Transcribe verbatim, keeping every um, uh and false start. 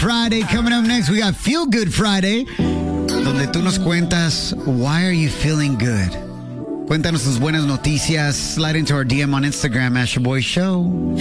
Friday coming up next. We got Feel Good Friday, donde tú nos cuentas, why are you feeling good? Cuéntanos tus buenas noticias. Slide into our D M on Instagram at Shaboy Show.